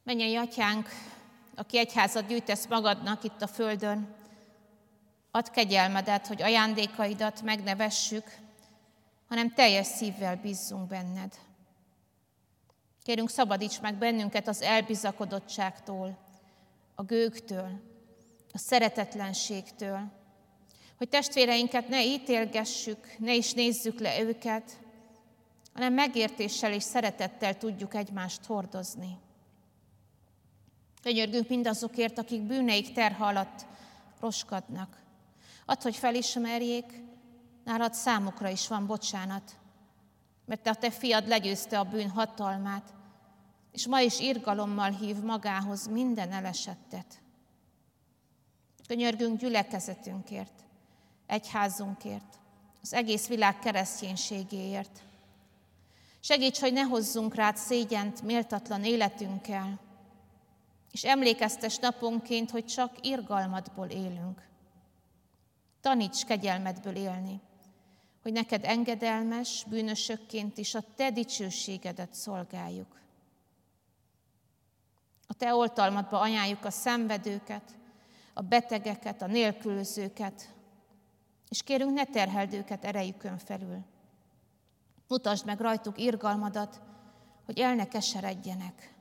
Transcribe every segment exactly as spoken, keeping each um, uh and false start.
Mennyei Atyánk, aki egyházat gyűjtesz magadnak itt a földön, add kegyelmedet, hogy ajándékaidat meg ne vessük, hanem teljes szívvel bízzunk benned. Kérünk, szabadíts meg bennünket az elbizakodottságtól, a gőgtől, a szeretetlenségtől, hogy testvéreinket ne ítélgessük, ne is nézzük le őket, hanem megértéssel és szeretettel tudjuk egymást hordozni. Könyörgünk mindazokért, akik bűneik terhe alatt roskadnak. Add, hogy felismerjék, nálad számukra is van bocsánat, mert a te fiad legyőzte a bűn hatalmát, és ma is irgalommal hív magához minden elesettet. Könyörgünk gyülekezetünkért, egyházunkért, az egész világ kereszténységéért. Segíts, hogy ne hozzunk rád szégyent méltatlan életünkkel, és emlékeztes naponként, hogy csak irgalmadból élünk. Taníts kegyelmedből élni, hogy neked engedelmes, bűnösökként is a te dicsőségedet szolgáljuk. A te oltalmadba ajánljuk a szenvedőket, a betegeket, a nélkülözőket, és kérünk, ne terheld őket erejükön felül. Mutasd meg rajtuk irgalmadat, hogy el ne keseredjenek.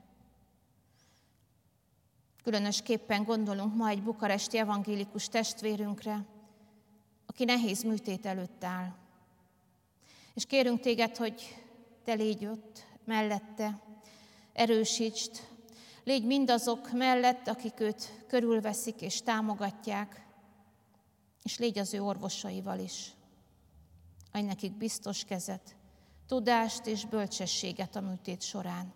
Különösképpen gondolunk ma egy bukaresti evangélikus testvérünkre, aki nehéz műtét előtt áll. És kérünk téged, hogy te légy ott mellette, erősítsd, légy mindazok mellett, akik őt körülveszik és támogatják, és légy az ő orvosaival is. Adj nekik biztos kezet, tudást és bölcsességet a műtét során.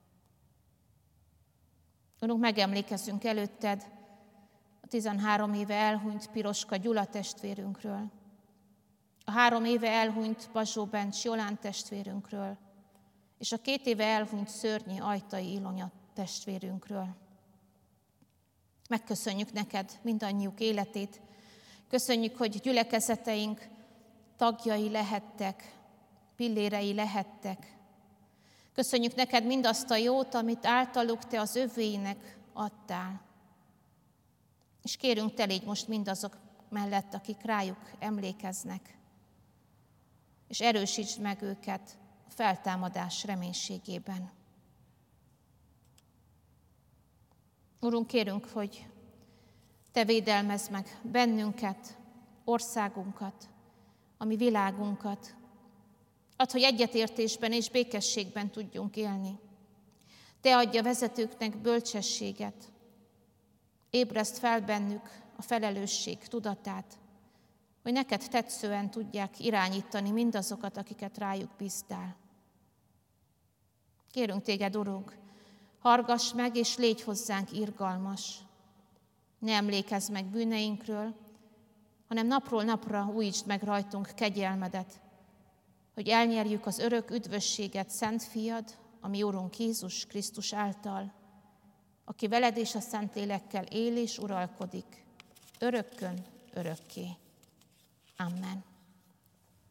Urunk, megemlékezzünk előtted a tizenhárom éve elhunyt Piroska Gyula testvérünkről, a három éve elhunyt Bazsó Bencs Jolán testvérünkről, és a két éve elhunyt Szörnyi Ajtai Ilonya testvérünkről. Megköszönjük neked mindannyiuk életét, köszönjük, hogy gyülekezeteink tagjai lehettek, pillérei lehettek. Köszönjük neked mindazt a jót, amit általuk te az övéinek adtál. És kérünk, te légy most mindazok mellett, akik rájuk emlékeznek, és erősítsd meg őket a feltámadás reménységében. Urunk, kérünk, hogy te védelmezd meg bennünket, országunkat, a mi világunkat. Add, hogy egyetértésben és békességben tudjunk élni. Te adj a vezetőknek bölcsességet, ébreszt fel bennük a felelősség tudatát, hogy neked tetszően tudják irányítani mindazokat, akiket rájuk bíztál. Kérünk téged, Urunk, hallgass meg és légy hozzánk irgalmas. Ne emlékezz meg bűneinkről, hanem napról napra újítsd meg rajtunk kegyelmedet, hogy elnyerjük az örök üdvösséget Szent Fiad, a mi Urunk Jézus Krisztus által, aki veled és a Szentlélekkel él és uralkodik, örökkön örökké. Amen.